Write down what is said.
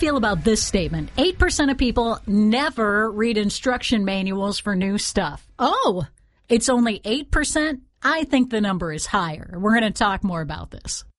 feel about this statement? 8% of people never read instruction manuals for new stuff. Oh, it's only 8%? I think the number is higher. We're going to talk more about this.